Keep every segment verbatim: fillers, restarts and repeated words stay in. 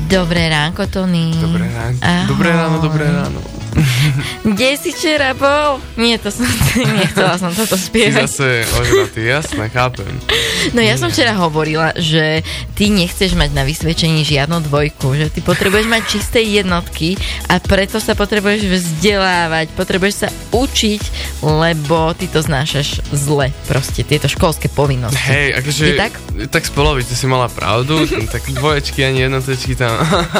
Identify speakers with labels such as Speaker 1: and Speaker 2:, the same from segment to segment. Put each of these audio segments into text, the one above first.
Speaker 1: Dobré ránko, Tony.
Speaker 2: Dobré ránko.
Speaker 1: Ahoj.
Speaker 2: Dobré ráno, dobré ráno.
Speaker 1: Kde si včera bol? Nie, to som, nechcela som toto
Speaker 2: Si
Speaker 1: spievať.
Speaker 2: zase ožratý, jasné, chápem.
Speaker 1: No ja som včera hovorila, že ty nechceš mať na vysvedčení žiadnu dvojku, že ty potrebuješ mať čisté jednotky a preto sa potrebuješ vzdelávať, potrebuješ sa učiť, lebo ty to znášaš zle, proste, tieto školské povinnosti.
Speaker 2: Hej, akože,
Speaker 1: Je tak?
Speaker 2: tak spolovice si mala pravdu, tak dvoječky ani jednotečky tam,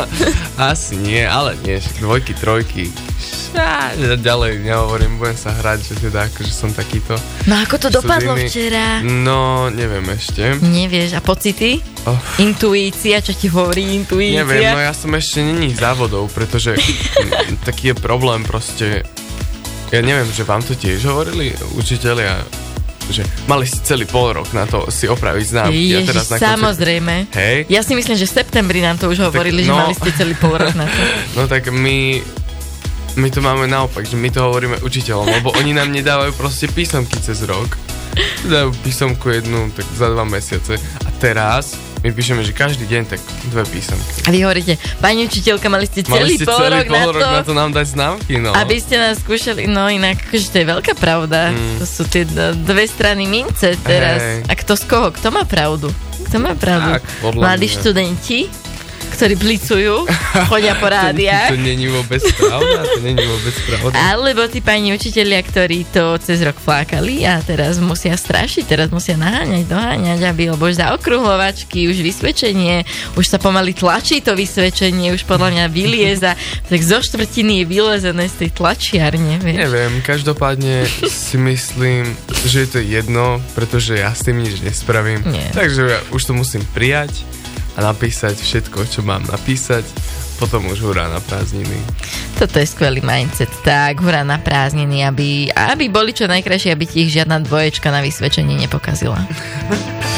Speaker 2: asi nie, ale nie, však dvojky, trojky, Á, ďalej nehovorím, budem sa hrať, že teda akože som takýto.
Speaker 1: No ako to dopadlo
Speaker 2: Studijný.
Speaker 1: včera?
Speaker 2: No, neviem ešte.
Speaker 1: Nevieš, a pocity?
Speaker 2: Oh.
Speaker 1: Intuícia, čo ti hovorí intuícia?
Speaker 2: Neviem, no ja som ešte není závodov, pretože m, taký je problém proste. Ja neviem, že vám to tiež hovorili učitelia, že mali si celý pol rok na to si opraviť známky.
Speaker 1: Ježiš,
Speaker 2: a teraz na konci...
Speaker 1: samozrejme.
Speaker 2: Hej.
Speaker 1: Ja si myslím, že v septembri nám to už hovorili,
Speaker 2: Tak,
Speaker 1: že
Speaker 2: no.
Speaker 1: mali ste celý pol rok na to.
Speaker 2: No tak my... My to máme naopak, že my to hovoríme učiteľom, lebo oni nám nedávajú proste písomky cez rok. Dajú písomku jednu tak za dva mesiace. A teraz my píšeme, že každý deň tak dve písomky.
Speaker 1: A vy hovoríte, pani učiteľka, mali ste
Speaker 2: Mali
Speaker 1: celý
Speaker 2: ste
Speaker 1: pol
Speaker 2: celý
Speaker 1: rok
Speaker 2: pol
Speaker 1: na
Speaker 2: rok
Speaker 1: to,
Speaker 2: na to nám dať známky, no.
Speaker 1: aby ste nás skúšali. No inak, akože to je veľká pravda.
Speaker 2: Mm.
Speaker 1: To sú tie d- dve strany mince teraz.
Speaker 2: Hej.
Speaker 1: A kto z koho? Kto má pravdu? Kto má pravdu?
Speaker 2: Tak, podľa
Speaker 1: Mladí
Speaker 2: mňa.
Speaker 1: študenti, ktorí blicujú, chodia po rádiách.
Speaker 2: To, to není vôbec pravda, to není vôbec pravda.
Speaker 1: Alebo tí pani učitelia, ktorí to cez rok flákali a teraz musia strašiť, teraz musia naháňať, doháňať, aby, lebo už zaokrúhlovačky, už vysvedčenie, už sa pomaly tlačí to vysvedčenie, už podľa mňa vylieza, tak zo štvrtiny je vylezené z tej tlačiarne, vieš.
Speaker 2: Neviem, každopádne si myslím, že je to jedno, pretože ja s tým nič nespravím.
Speaker 1: Nie.
Speaker 2: Takže ja už to musím prijať a napísať všetko, čo mám napísať. Potom už hurá na prázdniny.
Speaker 1: Toto je skvelý mindset. Tak, hurá na prázdniny, aby, aby boli čo najkrajšie, aby ti ich žiadna dvoječka na vysvedčenie nepokazila.